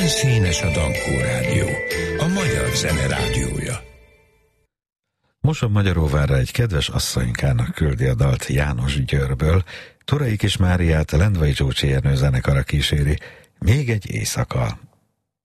Milyen színes a Dankó Rádió, a magyar zene rádiója. Moson Magyaróvárra egy kedves asszonykának küldi a dalt János Győrből, Torai Kis Máriát a Lendvai Zsócsi Ernő zenekara kíséri, Még egy éjszaka.